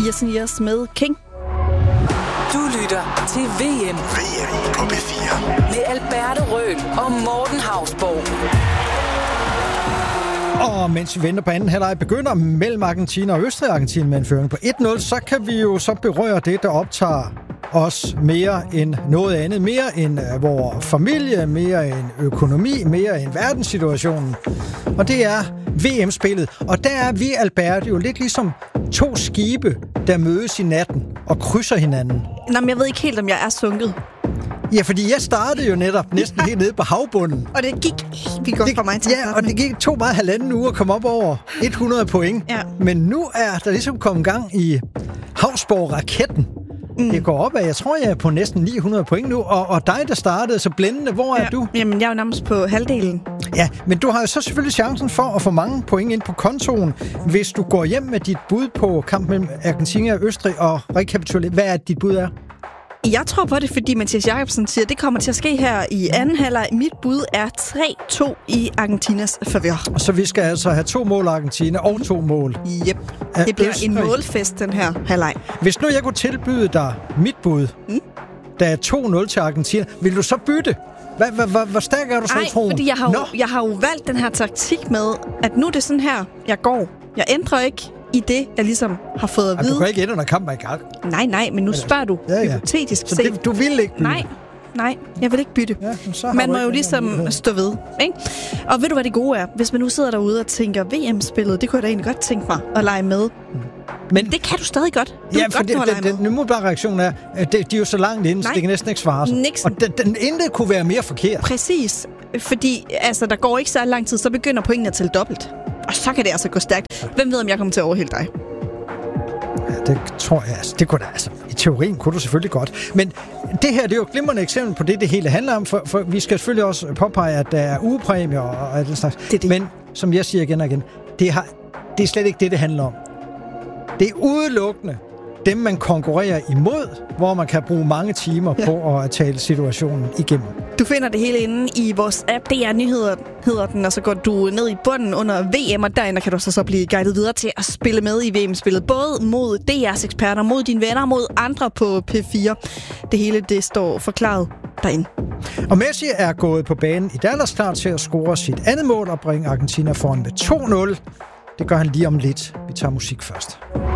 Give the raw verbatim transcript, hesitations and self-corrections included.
Years and Years med King. Du lytter til V M. V M på P fire. Med Alberte Røhl og Morten Hausborg. Og mens vi venter på anden halvleg begynder mellem Argentina og Østrig, Argentina med en føring på et nul, så kan vi jo så berøre det, der optager os mere end noget andet. Mere end vores familie, mere end økonomi, mere end verdenssituationen. Og det er V M-spillet. Og der er vi, Albert, jo lidt ligesom to skibe, der mødes i natten og krydser hinanden. Nå, men jeg ved ikke helt, om jeg er sunket. Ja, fordi jeg startede jo netop næsten helt nede på havbunden. Og det gik helt vildt godt for mig til Ja, og det gik to meget halvanden uge at komme op over hundrede point. Ja. Men nu er der ligesom kommet gang i Hausborg-raketten. Mm. Det går op af, jeg tror, jeg er på næsten ni hundrede point nu. Og, og dig, der startede så blændende, hvor ja. er du? Jamen, jeg er jo nærmest på halvdelen. Ja, men du har jo så selvfølgelig chancen for at få mange point ind på kontoen, hvis du går hjem med dit bud på kampen mellem Argentina og Østrig og rekapitulerer. Hvad er dit bud er? Jeg tror på det, fordi Mathias Jacobsen siger, at det kommer til at ske her i anden halvleg. Mit bud er tre to i Argentinas favør. Så vi skal altså have to mål Argentina og to mål. Yep. Det bliver Østrig. En målfest, den her halvleg. Hvis nu jeg kunne tilbyde dig mit bud, mm. der er to nul til Argentina, vil du så bytte? Hvor, hvor, hvor, hvor stærk er du så i troen? Nej, fordi jeg har, jo, jeg har jo valgt den her taktik med, at nu er det sådan her, jeg går. Jeg ændrer ikke i det, jeg ligesom har fået at vide. Du kan ikke ændre, når kampen er i gang. Nej, nej, men nu spørger du ja, ja. hypotetisk så set. Det, du vil ikke bytte? Nej, nej, jeg vil ikke bytte. Ja, man må jo ligesom stå ved, ikke? Og ved du, hvad det gode er? Hvis man nu sidder derude og tænker, V M-spillet, det kunne jeg da egentlig godt tænke mig at lege med. Men det kan du stadig godt. Du ja, for godt det, det, den umiddelbare reaktion er, at de er jo så langt inde, så det kan næsten ikke svare sig. Nixon. Og den, den intet kunne være mere forkert. Præcis. Fordi altså, der går ikke så lang tid, så begynder pointene at tælle dobbelt. Og så kan det altså gå stærkt. Hvem ved, om jeg kommer til at overhælde dig? Ja, det tror jeg. Altså, det kunne da, altså, i teorien kunne du selvfølgelig godt. Men det her, det er jo et glimrende eksempel på det, det hele handler om. For, for vi skal selvfølgelig også påpege, at der er ugepræmier og alt det slags. Det det. Men som jeg siger igen og igen, det, har, det er slet ikke det, det handler om. Det er udelukkende dem, man konkurrerer imod, hvor man kan bruge mange timer ja. på at tale situationen igennem. Du finder det hele inde i vores app, D R Nyheder hedder den, og så går du ned i bunden under V M, og derinde kan du så, så blive guidet videre til at spille med i V M-spillet, både mod D R's eksperter, mod dine venner, mod andre på P fire. Det hele, det står forklaret derinde. Og Messi er gået på banen i Dallas klar til at score sit andet mål og bringe Argentina foran med to nul. Det gør han lige om lidt. Vi tager musik først.